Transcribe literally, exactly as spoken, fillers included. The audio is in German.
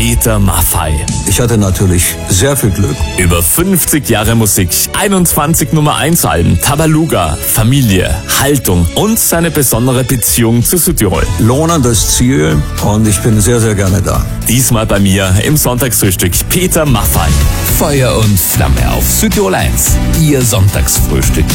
Peter Maffay. Ich hatte natürlich sehr viel Glück. Über fünfzig Jahre Musik, einundzwanzig Nummer eins Alben, Tabaluga, Familie, Haltung und seine besondere Beziehung zu Südtirol. Lohnendes Ziel und ich bin sehr, sehr gerne da. Diesmal bei mir im Sonntagsfrühstück Peter Maffay. Feuer und Flamme auf Südtirol eins. Ihr Sonntagsfrühstück.